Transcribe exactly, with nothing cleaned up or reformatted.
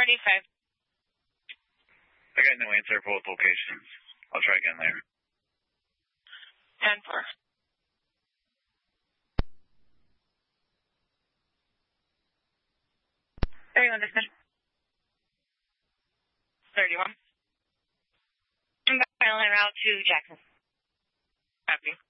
thirty-five. I got no answer for both locations. I'll try again later. ten four. thirty-one, dispatch. thirty-one. I'm dialing route to Jackson. Copy.